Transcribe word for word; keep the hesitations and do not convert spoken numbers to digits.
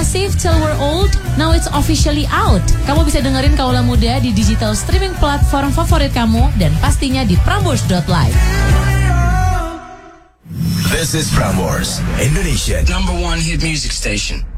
Massive Till We're Old, now it's officially out. Kamu bisa dengerin Kaula Muda di digital streaming platform favorit kamu dan pastinya di prambors dot live. This is Prambors, Indonesia number one hit music station.